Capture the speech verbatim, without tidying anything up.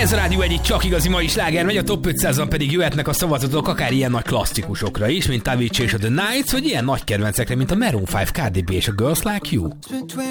Ez a Rádió egyik csak igazi mai sláger megy, a top ötszázan pedig jöhetnek a szavazatok akár ilyen nagy klasszikusokra is, mint Avicii és a The Nights, vagy ilyen nagy kedvencekre, mint a Maroon öt, Cardi B és a Girls Like You.